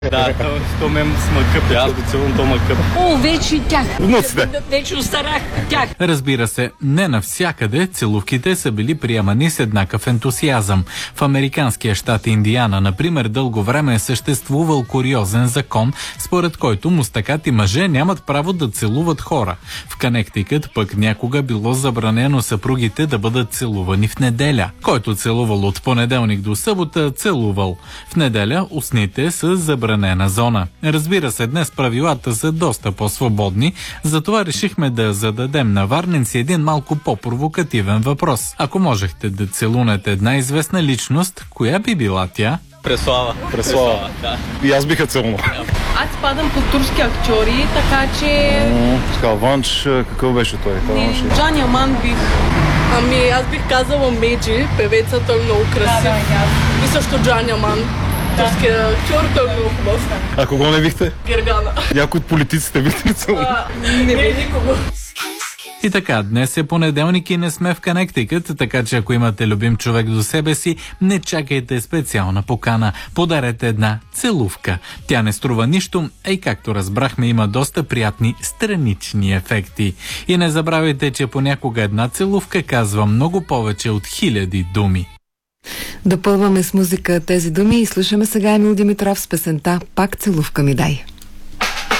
Да, то ме смъкъпи, аз до целун то мъкъп. О, вече тях. Внуците. Вече остарах тях. Разбира се, не навсякъде целувките са били приемани с еднакъв ентусиазъм. В американския щат Индиана, например, дълго време е съществувал куриозен закон, според който мустакати мъже нямат право да целуват хора. В Конектикът пък някога било забранено съпругите да бъдат целувани в неделя. Който целувал от понеделник до събота, целувал. В неделя устните са забранена зона. Разбира се, днес правилата са доста по-свободни, затова решихме да зададем на варненци един малко по-провокативен въпрос. Ако можехте да целунете една известна личност, коя би била тя? Преслава, да. И аз биха целунал. Аз спадам по турски актьори, така че... Скалванч, какъв беше той? Джан Яман бих. Ами аз бих казала Меджи, певеца, той е много красив. И също Джан Яман. Турския актьор, той е много хубав. А кого не бихте? Гергана. Някой от политиците бихте ли целунал? Не никого. И така, днес е понеделник и не сме в Конектикът, така че ако имате любим човек до себе си, не чакайте специална покана. Подарете една целувка. Тя не струва нищо, а и както разбрахме, има доста приятни странични ефекти. И не забравяйте, че понякога една целувка казва много повече от 1000 думи. Допълваме с музика тези думи и слушаме сега Емил Димитров с песента "Пак целувка ми дай".